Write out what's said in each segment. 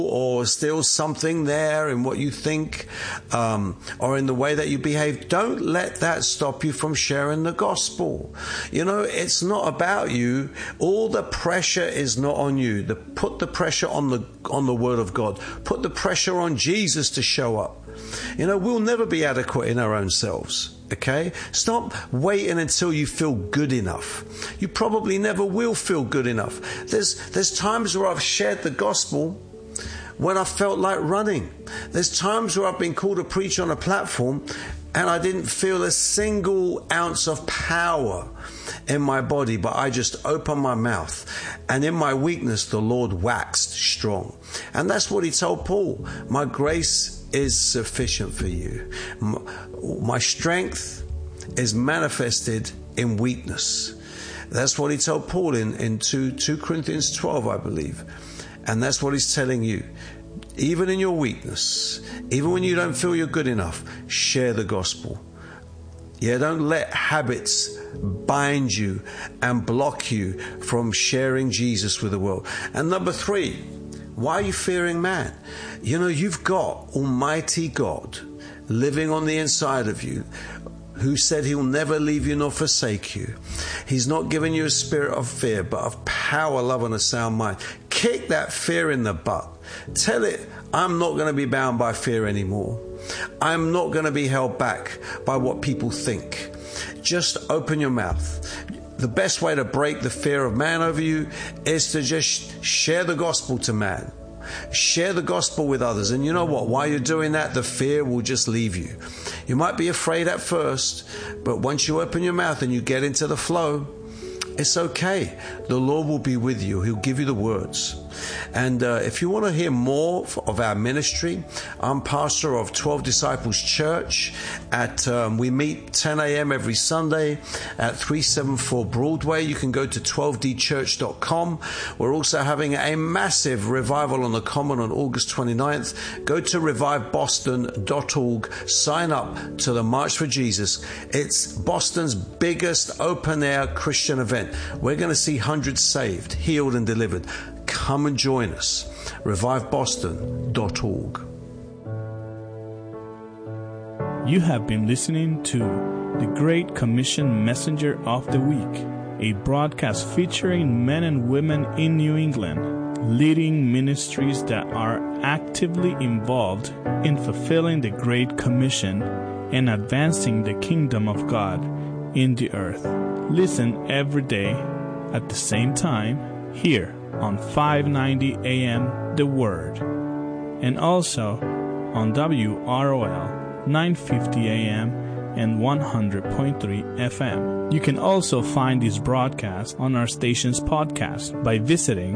or still something there in what you think or in the way that you behave, don't let that stop you from sharing the gospel. You know, it's not about you. All the pressure is not on you. Put the pressure on the Word of God. Put the pressure on Jesus to show up. You know, we'll never be adequate in our own selves. Okay? Stop waiting until you feel good enough. You probably never will feel good enough. There's times where I've shared the gospel when I felt like running. There's times where I've been called to preach on a platform and I didn't feel a single ounce of power in my body, but I just opened my mouth. And in my weakness, the Lord waxed strong. And that's what he told Paul. My grace is sufficient for you. My strength is manifested in weakness. That's what he told Paul in 2 Corinthians 12, I believe. And that's what he's telling you. Even in your weakness, even when you don't feel you're good enough, share the gospel. Yeah, don't let habits bind you and block you from sharing Jesus with the world. And number 3, why are you fearing man? You know, you've got Almighty God living on the inside of you, who said he'll never leave you nor forsake you. He's not given you a spirit of fear, but of power, love, and a sound mind. Kick that fear in the butt. Tell it, I'm not going to be bound by fear anymore. I'm not going to be held back by what people think. Just open your mouth. The best way to break the fear of man over you is to just share the gospel to man. Share the gospel with others. And you know what? While you're doing that, the fear will just leave you. You might be afraid at first, but once you open your mouth and you get into the flow, it's okay. The Lord will be with you. He'll give you the words. And if you want to hear more of our ministry, I'm pastor of 12 Disciples Church. We meet 10 a.m. every Sunday at 374 Broadway. You can go to 12dchurch.com. We're also having a massive revival on the Common on August 29th. Go to reviveboston.org. Sign up to the March for Jesus. It's Boston's biggest open-air Christian event. We're going to see hundreds saved, healed, and delivered. Come and join us. reviveboston.org. You have been listening to the Great Commission Messenger of the Week, a broadcast featuring men and women in New England, leading ministries that are actively involved in fulfilling the Great Commission and advancing the kingdom of God in the earth. Listen every day at the same time here on 590 AM The Word, and also on WROL 950 AM and 100.3 FM. You can also find this broadcast on our station's podcast by visiting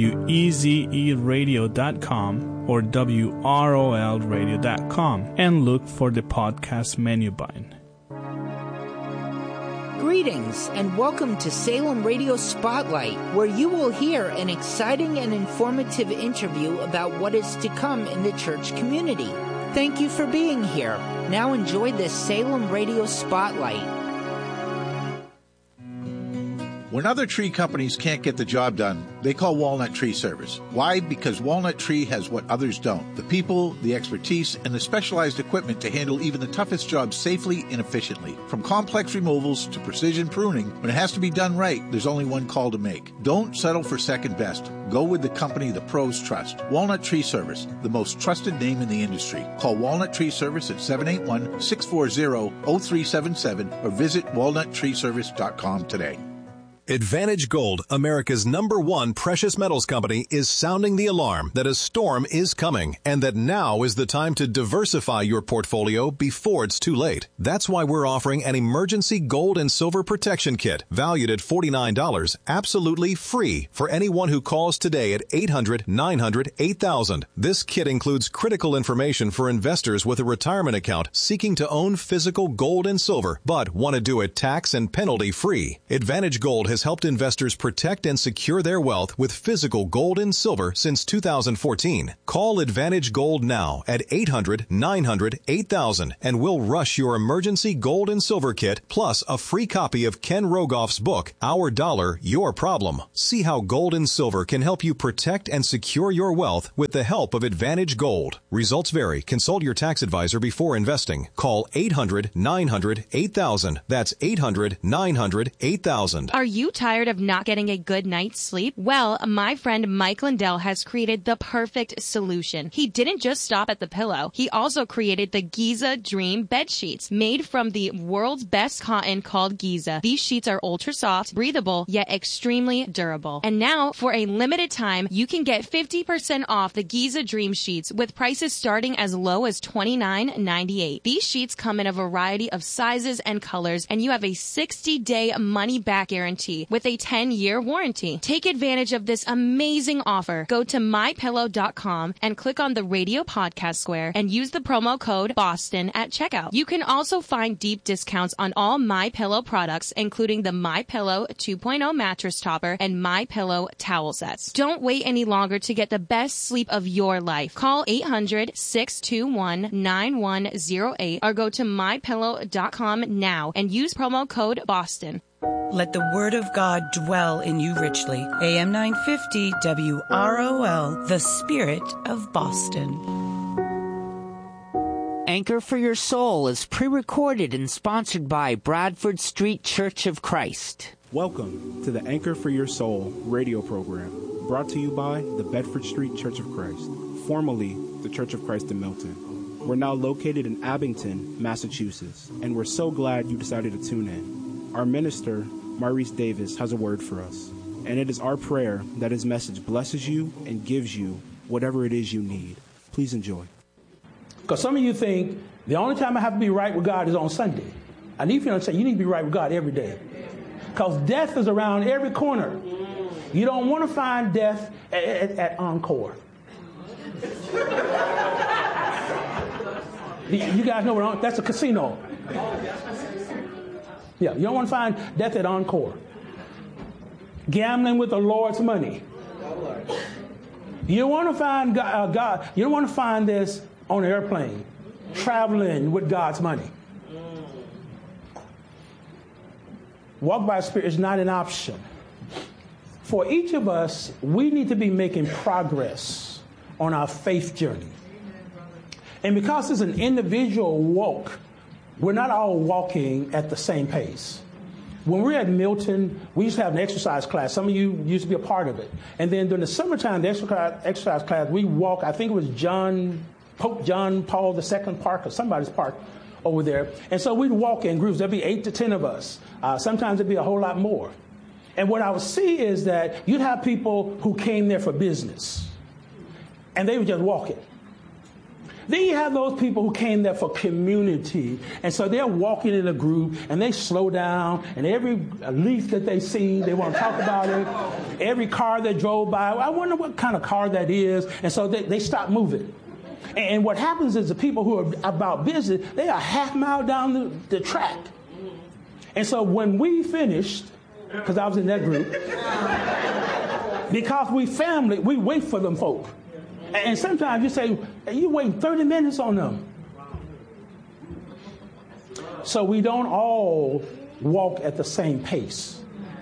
wezeradio.com or wrolradio.com and look for the podcast menu button. Greetings and welcome to Salem Radio Spotlight, where you will hear an exciting and informative interview about what is to come in the church community. Thank you for being here. Now enjoy this Salem Radio Spotlight. When other tree companies can't get the job done, they call Walnut Tree Service. Why? Because Walnut Tree has what others don't. The people, the expertise, and the specialized equipment to handle even the toughest jobs safely and efficiently. From complex removals to precision pruning, when it has to be done right, there's only one call to make. Don't settle for second best. Go with the company the pros trust. Walnut Tree Service, the most trusted name in the industry. Call Walnut Tree Service at 781-640-0377 or visit walnuttreeservice.com today. Advantage Gold, America's #1 precious metals company, is sounding the alarm that a storm is coming and that now is the time to diversify your portfolio before it's too late. That's why we're offering an emergency gold and silver protection kit valued at $49, absolutely free for anyone who calls today at 800-900-8000. This kit includes critical information for investors with a retirement account seeking to own physical gold and silver, but want to do it tax and penalty free. Advantage Gold has has helped investors protect and secure their wealth with physical gold and silver since 2014. Call Advantage Gold now at 800-900-8000 and we'll rush your emergency gold and silver kit plus a free copy of Ken Rogoff's book, Our Dollar, Your Problem. See how gold and silver can help you protect and secure your wealth with the help of Advantage Gold. Results vary. Consult your tax advisor before investing. Call 800-900-8000. That's 800-900-8000. Are you tired of not getting a good night's sleep? Well, my friend Mike Lindell has created the perfect solution. He didn't just stop at the pillow. He also created the Giza Dream bed sheets, made from the world's best cotton called Giza. These sheets are ultra soft, breathable, yet extremely durable. And now, for a limited time, you can get 50% off the Giza Dream sheets with prices starting as low as $29.98. These sheets come in a variety of sizes and colors, and you have a 60-day money-back guarantee with a 10-year warranty. Take advantage of this amazing offer. Go to MyPillow.com and click on the radio podcast square and use the promo code BOSTON at checkout. You can also find deep discounts on all MyPillow products, including the MyPillow 2.0 mattress topper and MyPillow towel sets. Don't wait any longer to get the best sleep of your life. Call 800-621-9108 or go to MyPillow.com now and use promo code BOSTON. Let the word of God dwell in you richly. AM 950 WROL, the Spirit of Boston. Anchor for Your Soul is pre-recorded and sponsored by Bradford Street Church of Christ. Welcome to the Anchor for Your Soul radio program, brought to you by the Bedford Street Church of Christ, formerly the Church of Christ in Milton. We're now located in Abington, Massachusetts, and we're so glad you decided to tune in. Our minister, Maurice Davis, has a word for us, and it is our prayer that his message blesses you and gives you whatever it is you need. Please enjoy. Because some of you think the only time I have to be right with God is on Sunday. I need you to understand you need to be right with God every day. Because death is around every corner. You don't want to find death at Encore. You guys know what that's a casino. Yeah, you don't want to find death at Encore. Gambling with the Lord's money. You don't want to find God. You don't want to find this on an airplane, traveling with God's money. Walk by Spirit is not an option. For each of us, we need to be making progress on our faith journey. And because it's an individual walk, we're not all walking at the same pace. When we're at Milton, we used to have an exercise class. Some of you used to be a part of it. And then during the summertime, the exercise class, we walk, I think it was Pope John Paul II Park or somebody's park over there. And so we'd walk in groups. There'd be 8 to 10 of us. Sometimes it'd be a whole lot more. And what I would see is that you'd have people who came there for business. And they were just walking. Then you have those people who came there for community. And so they're walking in a group and they slow down. And every leaf that they see, they want to talk about it. Every car that drove by, I wonder what kind of car that is. And so they stop moving. And what happens is the people who are about business, they are half mile down the track. And so when we finished, because I was in that group, because we family, we wait for them folk. And sometimes you say, you waiting 30 minutes on them. So we don't all walk at the same pace.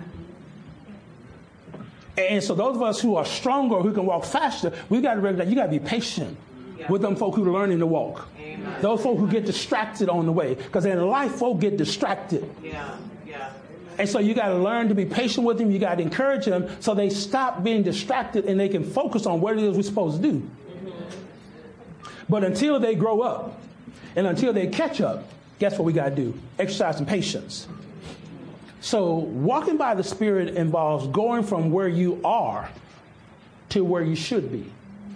And so those of us who are stronger, who can walk faster, we got to recognize you got to be patient with them folk who are learning to walk. Amen. Those folk who get distracted on the way. Because in life, folk get distracted. Yeah. And so you got to learn to be patient with them. You got to encourage them so they stop being distracted and they can focus on what it is we're supposed to do. Mm-hmm. But until they grow up and until they catch up, guess what we got to do? Exercise some patience. So walking by the Spirit involves going from where you are to where you should be.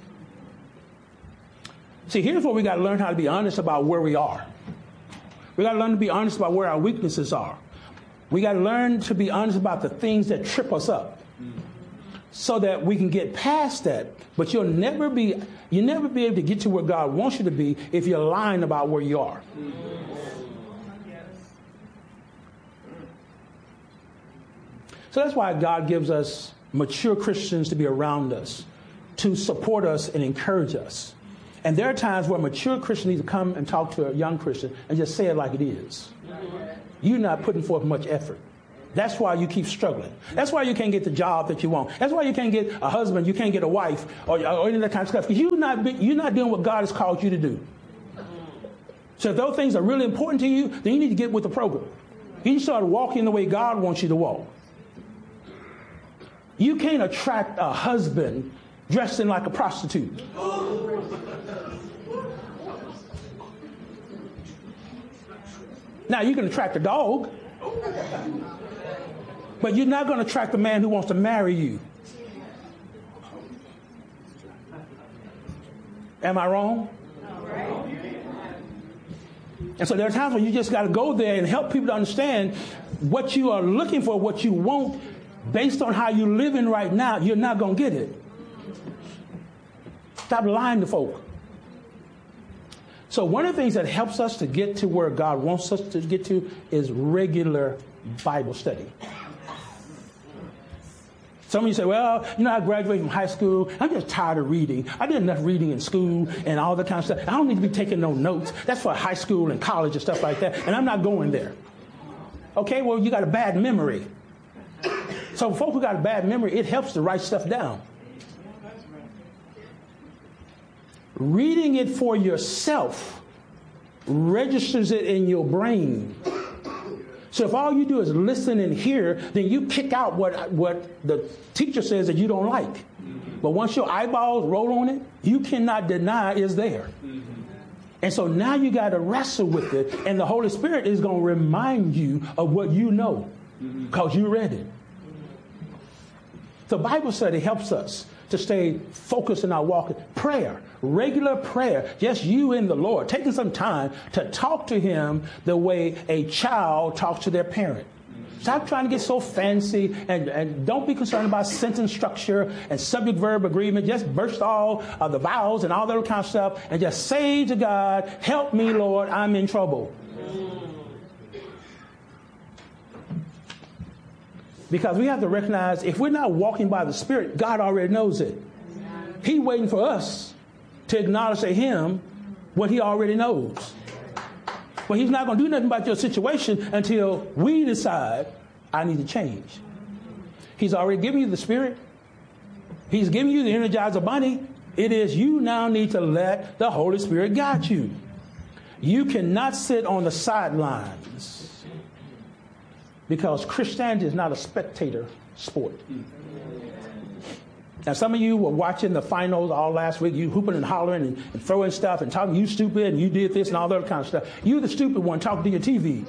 See, here's where we got to learn how to be honest about where we are. We got to learn to be honest about where our weaknesses are. We got to learn to be honest about the things that trip us up so that we can get past that. But you'll never be able to get to where God wants you to be if you're lying about where you are. So that's why God gives us mature Christians to be around us, to support us and encourage us. And there are times where mature Christians need to come and talk to a young Christian and just say it like it is. You're not putting forth much effort. That's why you keep struggling. That's why you can't get the job that you want. That's why you can't get a husband, you can't get a wife, or any of that kind of stuff. Because you're not doing what God has called you to do. So if those things are really important to you, then you need to get with the program. You need to start walking the way God wants you to walk. You can't attract a husband dressed in like a prostitute. Now, you can attract a dog, but you're not going to attract a man who wants to marry you. Am I wrong? And so there are times when you just got to go there and help people to understand what you are looking for, what you want, based on how you're living right now. You're not going to get it. Stop lying to folk. So one of the things that helps us to get to where God wants us to get to is regular Bible study. Some of you say, well, I graduated from high school. I'm just tired of reading. I did enough reading in school and all that kind of stuff. I don't need to be taking no notes. That's for high school and college and stuff like that. And I'm not going there. Okay, well, you got a bad memory. So folks who got a bad memory, it helps to write stuff down. Reading it for yourself registers it in your brain. So if all you do is listen and hear, then you kick out what the teacher says that you don't like. But once your eyeballs roll on it, you cannot deny it's there. And so now you got to wrestle with it, and the Holy Spirit is going to remind you of what you know because you read it. The Bible study helps us to stay focused in our walk. Prayer, regular prayer, just you and the Lord, taking some time to talk to him the way a child talks to their parent. Stop trying to get so fancy, and don't be concerned about sentence structure and subject-verb agreement. Just burst all of the vowels and all that kind of stuff and just say to God, help me, Lord, I'm in trouble. Because we have to recognize if we're not walking by the Spirit, God already knows it. He's waiting for us to acknowledge to him what he already knows. But he's not going to do nothing about your situation until we decide, I need to change. He's already given you the Spirit. He's giving you the Energizer Bunny. It is you now need to let the Holy Spirit guide you. You cannot sit on the sidelines. Because Christianity is not a spectator sport. Now, some of you were watching the finals all last week. You hooping and hollering and throwing stuff and talking, you stupid, and you did this and all that kind of stuff. You the stupid one talking to your TV.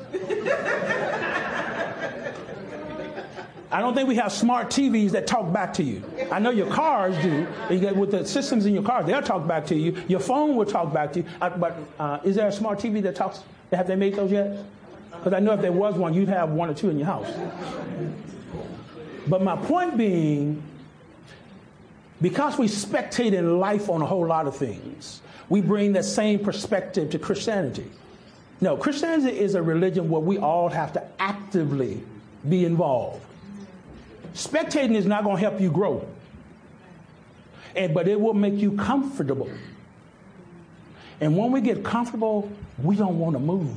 I don't think we have smart TVs that talk back to you. I know your cars do. With the systems in your car, they'll talk back to you. Your phone will talk back to you. But is there a smart TV that talks? Have they made those yet? Because I know if there was one, you'd have one or two in your house. But my point being, because we spectate in life on a whole lot of things, we bring that same perspective to Christianity. No, Christianity is a religion where we all have to actively be involved. Spectating is not going to help you grow. But it will make you comfortable. And when we get comfortable, we don't want to move.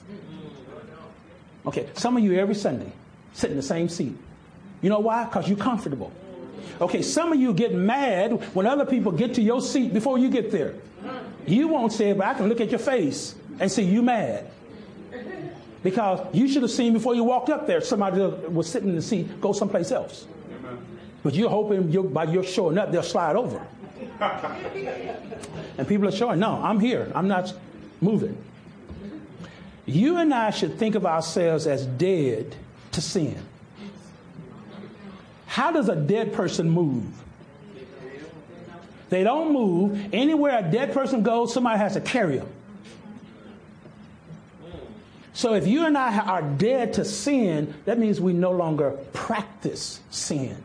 Okay, some of you every Sunday sit in the same seat. You know why? Because you're comfortable. Okay, some of you get mad when other people get to your seat before you get there. You won't say it, but I can look at your face and see you mad. Because you should have seen before you walked up there somebody was sitting in the seat, go someplace else. But you're hoping by your showing up, they'll slide over. And people are showing, no, I'm here. I'm not moving. You and I should think of ourselves as dead to sin. How does a dead person move? They don't move. Anywhere a dead person goes, somebody has to carry them. So if you and I are dead to sin, that means we no longer practice sin.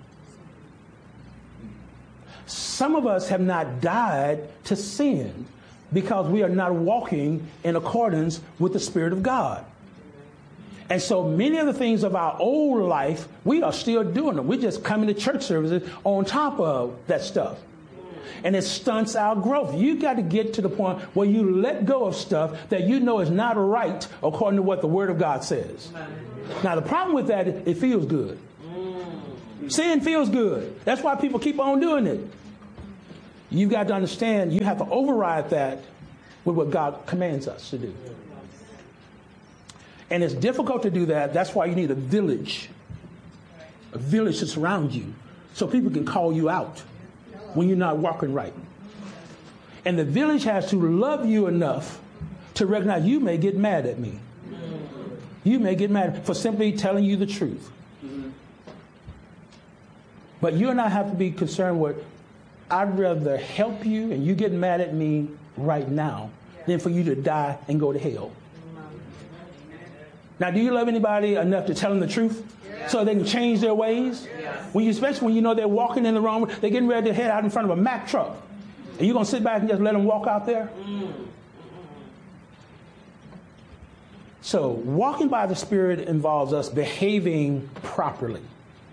Some of us have not died to sin because we are not walking in accordance with the Spirit of God. And so many of the things of our old life, we are still doing them. We're just coming to church services on top of that stuff. And it stunts our growth. You got to get to the point where you let go of stuff that you know is not right according to what the Word of God says. Now, the problem with that, it feels good. Sin feels good. That's why people keep on doing it. You've got to understand, you have to override that with what God commands us to do. And it's difficult to do that. That's why you need a village to surround you so people can call you out when you're not walking right. And the village has to love you enough to recognize you may get mad at me. You may get mad for simply telling you the truth. But you and I have to be concerned with, I'd rather help you and you get mad at me right now than for you to die and go to hell. Now, do you love anybody enough to tell them the truth so they can change their ways? Especially when you know they're walking in the wrong way, they're getting ready to head out in front of a Mack truck. And you're going to sit back and just let them walk out there? So walking by the Spirit involves us behaving properly.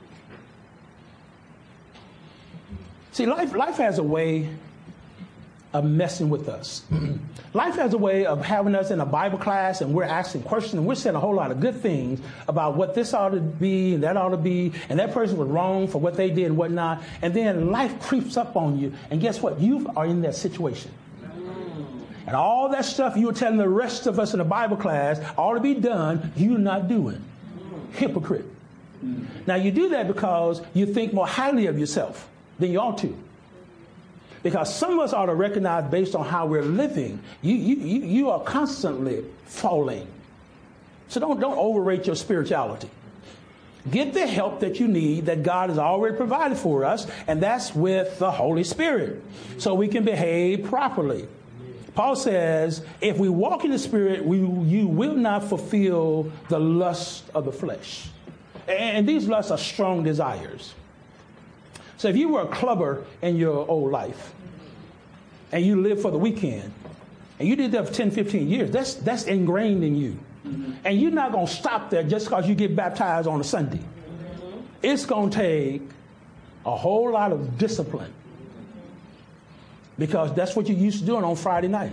See, life has a way of messing with us. Life has a way of having us in a Bible class and we're asking questions and we're saying a whole lot of good things about what this ought to be and that ought to be, and that person was wrong for what they did and whatnot. And then life creeps up on you, and guess what? You are in that situation. And all that stuff you were telling the rest of us in the Bible class ought to be done, you're not doing. Hypocrite. Now, you do that because you think more highly of yourself than you ought to. Because some of us ought to recognize, based on how we're living, you are constantly falling. So don't overrate your spirituality. Get the help that you need that God has already provided for us, and that's with the Holy Spirit, so we can behave properly. Paul says, if we walk in the Spirit, you will not fulfill the lust of the flesh. And these lusts are strong desires. So if you were a clubber in your old life and you lived for the weekend and you did that for 10, 15 years, that's ingrained in you. And you're not going to stop there just because you get baptized on a Sunday. It's going to take a whole lot of discipline because that's what you're used to doing on Friday night.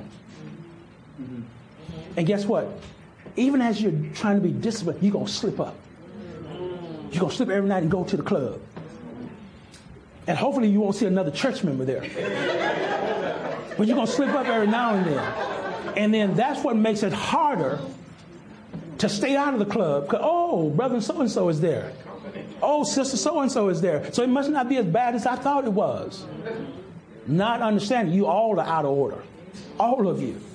And guess what? Even as you're trying to be disciplined, you're going to slip up. You're going to slip every night and go to the club. And hopefully you won't see another church member there. But you're going to slip up every now and then. And then that's what makes it harder to stay out of the club. Because, oh, brother so-and-so is there. Oh, sister so-and-so is there. So it must not be as bad as I thought it was. Not understanding you all are out of order. All of you.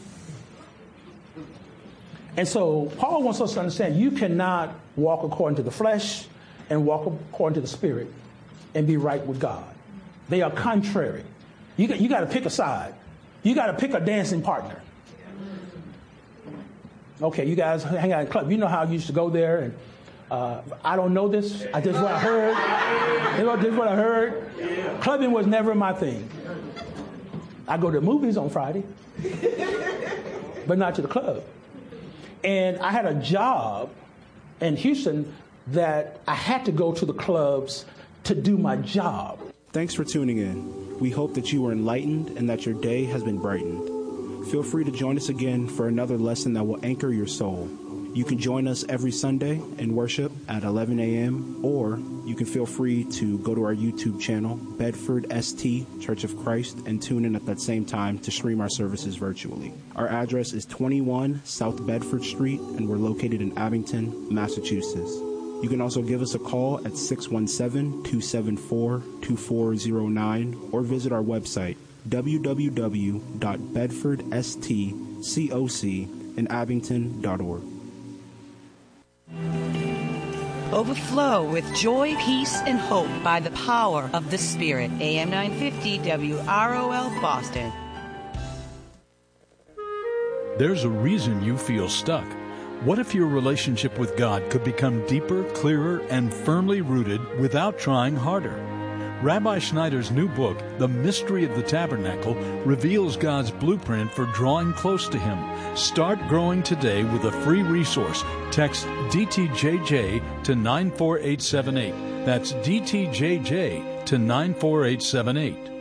And so Paul wants us to understand you cannot walk according to the flesh and walk according to the Spirit and be right with God. They are contrary. You got to pick a side. You got to pick a dancing partner. Okay, you guys hang out in the club. You know how I used to go there, and I don't know this. This is what I heard. This is what I heard. Clubbing was never my thing. I go to the movies on Friday, but not to the club. And I had a job in Houston that I had to go to the clubs to do my job. Thanks for tuning in. We hope that you were enlightened and that your day has been brightened. Feel free to join us again for another lesson that will anchor your soul. You can join us every Sunday in worship at 11 a.m. or you can feel free to go to our YouTube channel, Bedford ST Church of Christ, and tune in at that same time to stream our services virtually. Our address is 21 South Bedford Street, and we're located in Abington, Massachusetts. You can also give us a call at 617-274-2409 or visit our website, www.bedfordstcocinabington.org. Overflow with joy, peace, and hope by the power of the Spirit. AM 950 WROL Boston. There's a reason you feel stuck. What if your relationship with God could become deeper, clearer, and firmly rooted without trying harder? Rabbi Schneider's new book, The Mystery of the Tabernacle, reveals God's blueprint for drawing close to Him. Start growing today with a free resource. Text DTJJ to 94878. That's DTJJ to 94878.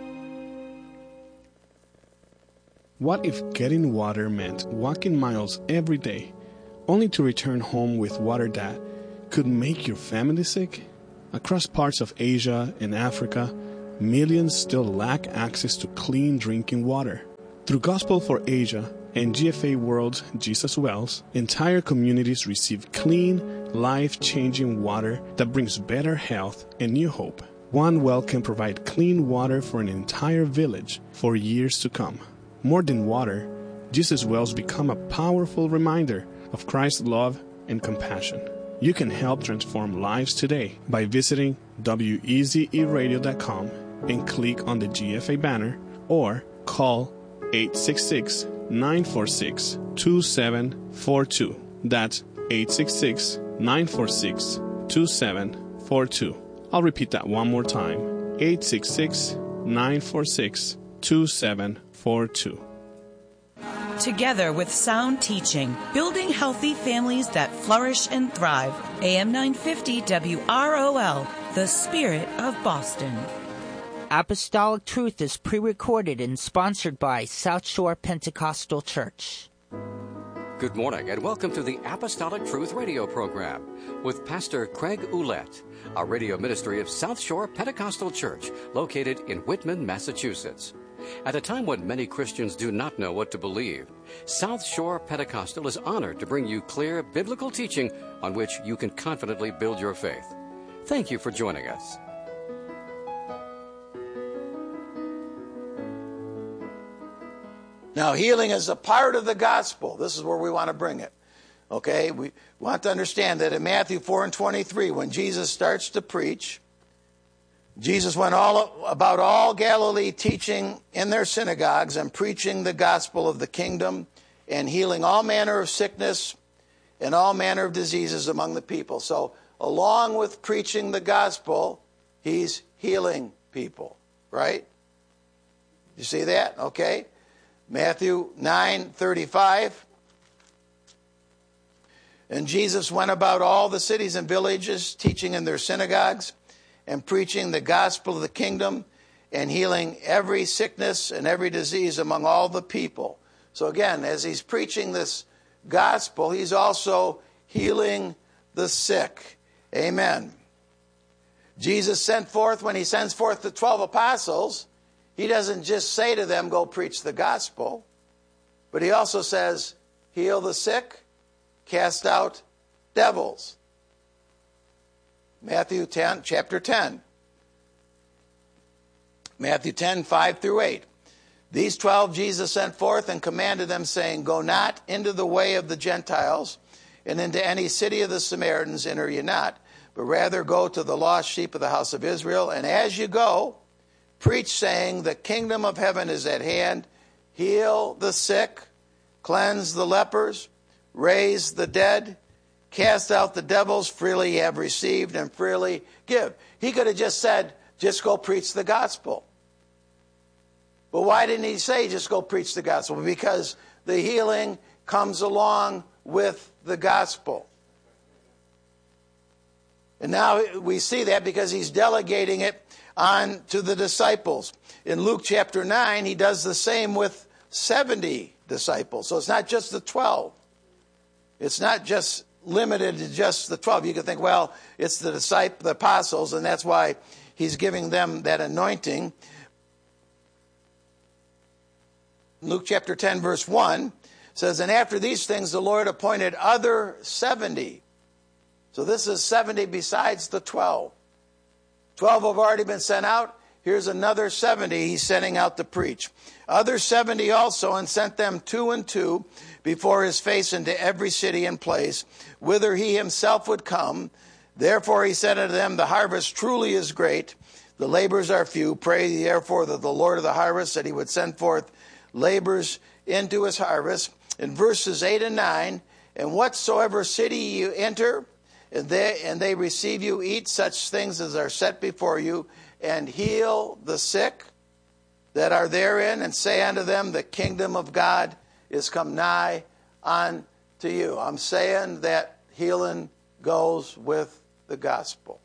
What if getting water meant walking miles every day, only to return home with water that could make your family sick? Across parts of Asia and Africa, millions still lack access to clean drinking water. Through Gospel for Asia and GFA World's Jesus Wells, entire communities receive clean, life-changing water that brings better health and new hope. One well can provide clean water for an entire village for years to come. More than water, Jesus Wells become a powerful reminder of Christ's love and compassion. You can help transform lives today by visiting wezeradio.com and click on the GFA banner or call 866-946-2742. That's 866-946-2742. I'll repeat that one more time. 866-946-2742. Together with sound teaching, building healthy families that flourish and thrive. AM 950 WROL, the spirit of Boston. Apostolic Truth is pre-recorded and sponsored by South Shore Pentecostal Church. Good morning and welcome to the Apostolic Truth radio program with Pastor Craig Ouellette, a radio ministry of South Shore Pentecostal Church located in Whitman, Massachusetts. At a time when many Christians do not know what to believe, South Shore Pentecostal is honored to bring you clear biblical teaching on which you can confidently build your faith. Thank you for joining us. Now, healing is a part of the gospel. This is where we want to bring it. Okay? We want to understand that in Matthew 4:23, when Jesus starts to preach, Jesus went about all Galilee, teaching in their synagogues and preaching the gospel of the kingdom and healing all manner of sickness and all manner of diseases among the people. So, along with preaching the gospel, he's healing people, right? You see that? Okay. Matthew 9:35. And Jesus went about all the cities and villages, teaching in their synagogues and preaching the gospel of the kingdom and healing every sickness and every disease among all the people. So again, as he's preaching this gospel, he's also healing the sick. Amen. Jesus sent forth, when he sends forth the 12 apostles, he doesn't just say to them, go preach the gospel, but he also says, heal the sick, cast out devils. Matthew 10, chapter 10. Matthew 10, 5 through 8. These 12 Jesus sent forth and commanded them, saying, go not into the way of the Gentiles, and into any city of the Samaritans enter ye not, but rather go to the lost sheep of the house of Israel. And as you go, preach, saying, the kingdom of heaven is at hand. Heal the sick, cleanse the lepers, raise the dead, cast out the devils. Freely you have received, and freely give. He could have just said, just go preach the gospel. But why didn't he say just go preach the gospel? Because the healing comes along with the gospel. And now we see that because he's delegating it on to the disciples. In Luke chapter 9, he does the same with 70 disciples. So it's not just the 12. It's not just limited to just the 12. You could think, well, it's the apostles, and that's why he's giving them that anointing. Luke chapter 10, verse 1 says, and after these things the Lord appointed other 70. So this is 70 besides the 12. 12 have already been sent out. Here's another 70 he's sending out to preach. Other 70 also, and sent them 2 and 2 before his face into every city and place, whither he himself would come. Therefore he said unto them, the harvest truly is great, the labors are few. Pray therefore that the Lord of the harvest, that he would send forth labors into his harvest. In verses 8 and 9, and whatsoever city you enter, and they receive you, eat such things as are set before you, and heal the sick that are therein, and say unto them, the kingdom of God is come nigh unto you. I'm saying that healing goes with the gospel.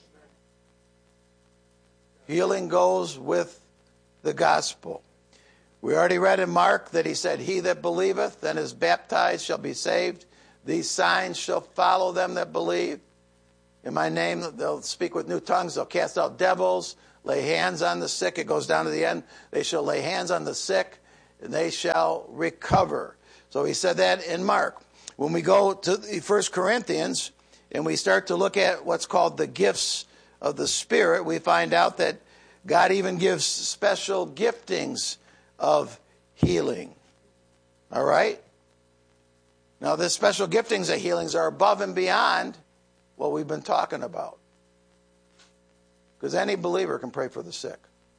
Healing goes with the gospel. We already read in Mark that he said, he that believeth and is baptized shall be saved. These signs shall follow them that believe. In my name, they'll speak with new tongues. They'll cast out devils, lay hands on the sick. It goes down to the end. They shall lay hands on the sick, and they shall recover. So he said that in Mark. When we go to 1 Corinthians and we start to look at what's called the gifts of the Spirit, we find out that God even gives special giftings of healing. All right? Now, the special giftings of healings are above and beyond what we've been talking about. Because any believer can pray for the sick.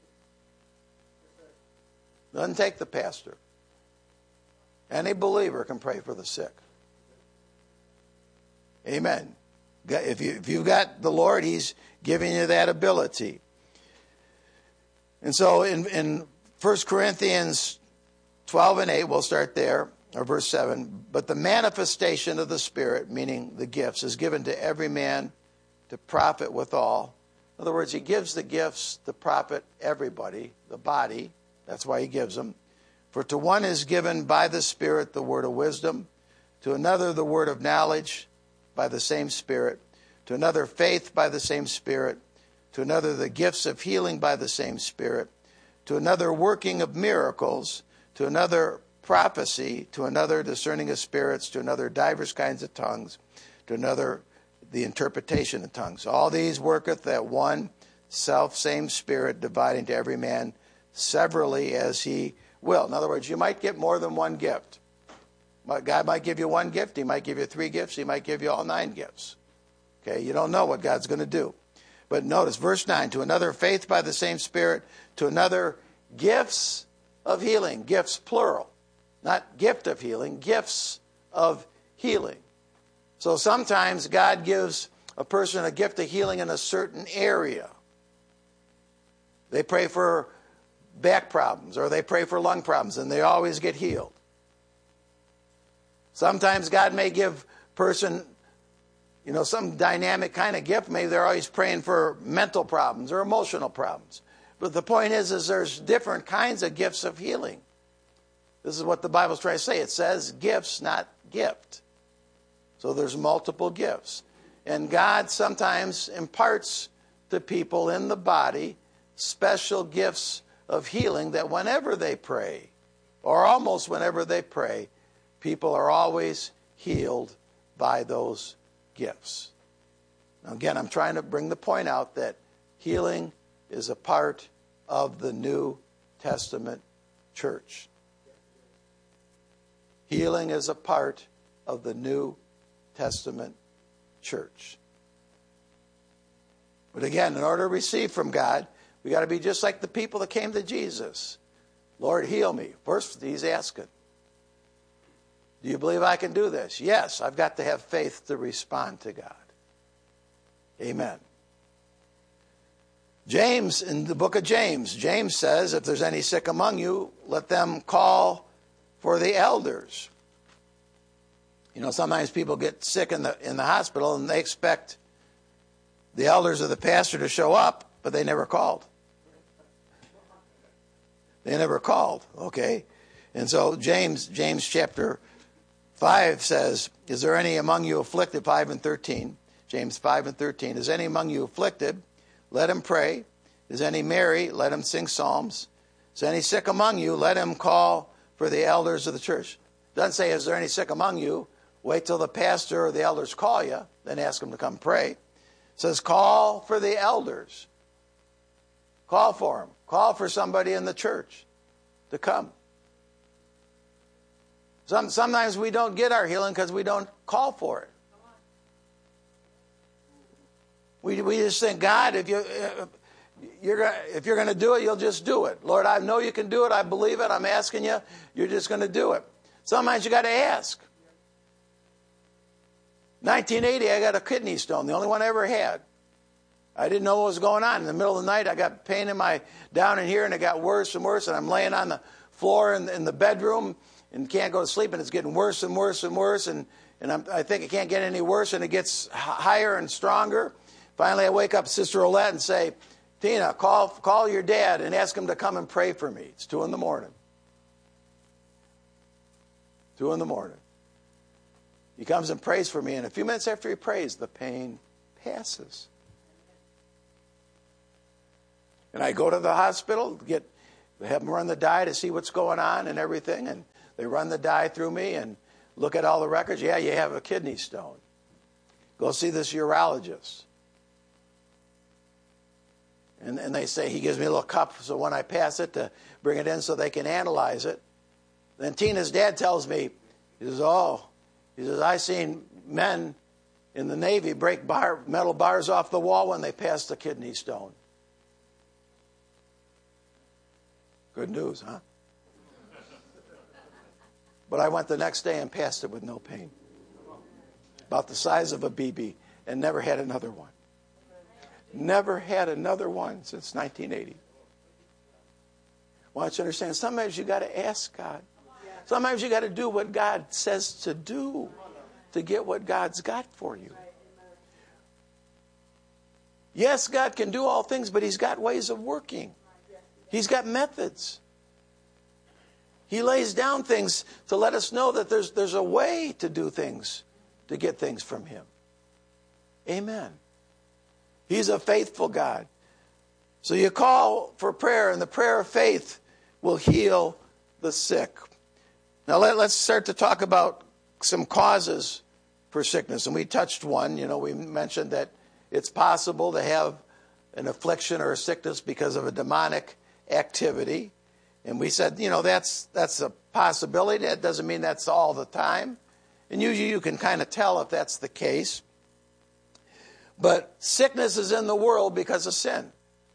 Doesn't take the pastor. Any believer can pray for the sick. Amen. If you've got the Lord, He's giving you that ability. And so in 1 Corinthians 12 and 8, we'll start there, or verse 7. But the manifestation of the Spirit, meaning the gifts, is given to every man to profit withal. In other words, He gives the gifts to profit everybody, the body. That's why He gives them. For to one is given by the Spirit the word of wisdom, to another the word of knowledge by the same Spirit, to another faith by the same Spirit, to another the gifts of healing by the same Spirit, to another working of miracles, to another prophecy, to another discerning of spirits, to another divers kinds of tongues, to another the interpretation of tongues. All these worketh that one same Spirit, dividing to every man severally as He will. In other words, you might get more than one gift. God might give you one gift. He might give you 3 gifts. He might give you all 9 gifts. Okay, you don't know what God's going to do. But notice, verse 9, to another faith by the same Spirit, to another gifts of healing. Gifts, plural. Not gift of healing, gifts of healing. So sometimes God gives a person a gift of healing in a certain area. They pray for back problems, or they pray for lung problems, and they always get healed. Sometimes God may give a person, some dynamic kind of gift. Maybe they're always praying for mental problems or emotional problems. But the point is there's different kinds of gifts of healing. This is what the Bible's trying to say. It says gifts, not gift. So there's multiple gifts. And God sometimes imparts to people in the body special gifts of healing that whenever they pray, or almost whenever they pray, people are always healed by those gifts. Now again, I'm trying to bring the point out that healing is a part of the New Testament church. Healing is a part of the New Testament church. But again, in order to receive from God, we got to be just like the people that came to Jesus. Lord, heal me. First, He's asking, do you believe I can do this? Yes, I've got to have faith to respond to God. Amen. James, in the book of James, James says, if there's any sick among you, let them call for the elders. Sometimes people get sick in the hospital and they expect the elders or the pastor to show up, but they never called. They never called, okay? And so James chapter 5 says, is there any among you afflicted? 5 and 13. James 5 and 13. Is any among you afflicted? Let him pray. Is any merry? Let him sing psalms. Is any sick among you? Let him call for the elders of the church. It doesn't say, is there any sick among you? Wait till the pastor or the elders call you, then ask them to come pray. It says, call for the elders. Call for them. Call for somebody in the church to come. Sometimes we don't get our healing because we don't call for it. We just think, God, if you're going to do it, you'll just do it. Lord, I know you can do it. I believe it. I'm asking you. You're just going to do it. Sometimes you got to ask. 1980, I got a kidney stone, the only one I ever had. I didn't know what was going on. In the middle of the night, I got pain down in here, and it got worse and worse. And I'm laying on the floor in the bedroom and can't go to sleep, and it's getting worse and worse and worse. And I think it can't get any worse, and it gets higher and stronger. Finally, I wake up Sister Olette and say, Tina, call your dad and ask him to come and pray for me. It's 2 in the morning. 2 in the morning. He comes and prays for me, and a few minutes after he prays, the pain passes. And I go to the hospital, have them run the dye to see what's going on and everything, and they run the dye through me and look at all the records. Yeah, you have a kidney stone. Go see this urologist. And they say, he gives me a little cup so when I pass it to bring it in so they can analyze it. Then Tina's dad tells me, he says, I seen men in the Navy break metal bars off the wall when they passed the kidney stone. Good news, huh? But I went the next day and passed it with no pain. About the size of a BB, and never had another one. Never had another one since 1980. I want you to understand, sometimes you got to ask God. Sometimes you got to do what God says to do to get what God's got for you. Yes, God can do all things, but He's got ways of working. He's got methods. He lays down things to let us know that there's a way to do things, to get things from Him. Amen. He's a faithful God. So you call for prayer, and the prayer of faith will heal the sick. Now let's start to talk about some causes for sickness. And we touched one. We mentioned that it's possible to have an affliction or a sickness because of a demonic activity. And we said, that's a possibility. That doesn't mean that's all the time. And usually you can kind of tell if that's the case. But sickness is in the world because of sin.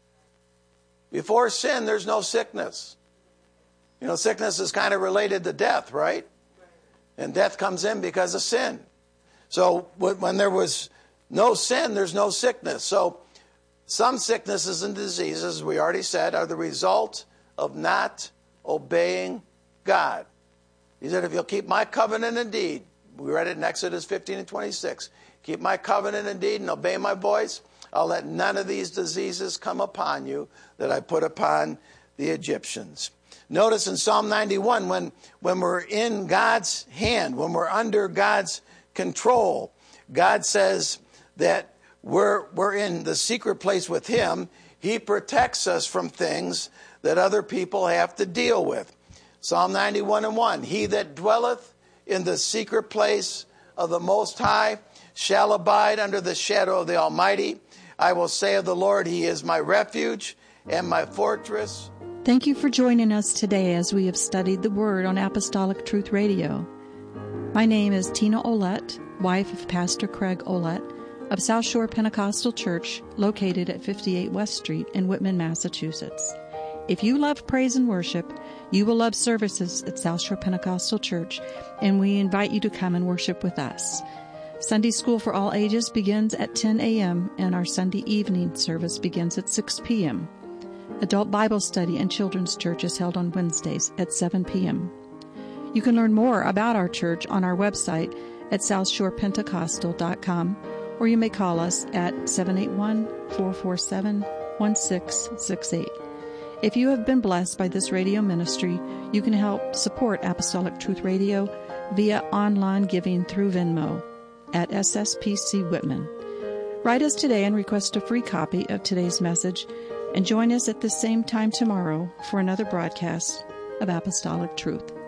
Before sin, there's no sickness. Sickness is kind of related to death, right? And death comes in because of sin. So when there was no sin, there's no sickness. So some sicknesses and diseases, as we already said, are the result of not obeying God. He said, if you'll keep my covenant and deed, we read it in Exodus 15 and 26, keep my covenant and deed and obey my voice, I'll let none of these diseases come upon you that I put upon the Egyptians. Notice in Psalm 91, when we're in God's hand, when we're under God's control, God says that we're in the secret place with Him. He protects us from things that other people have to deal with. Psalm 91:1, he that dwelleth in the secret place of the Most High shall abide under the shadow of the Almighty. I will say of the Lord, He is my refuge and my fortress. Thank you for joining us today as we have studied the Word on Apostolic Truth Radio. My name is Tina Olette, wife of Pastor Craig Olette of South Shore Pentecostal Church, located at 58 West Street in Whitman, Massachusetts. If you love praise and worship, you will love services at South Shore Pentecostal Church, and we invite you to come and worship with us. Sunday School for all ages begins at 10 a.m., and our Sunday evening service begins at 6 p.m. Adult Bible Study and Children's Church is held on Wednesdays at 7 p.m. You can learn more about our church on our website at southshorepentecostal.com, or you may call us at 781-447-1668. If you have been blessed by this radio ministry, you can help support Apostolic Truth Radio via online giving through Venmo at SSPC Whitman. Write us today and request a free copy of today's message, and join us at the same time tomorrow for another broadcast of Apostolic Truth.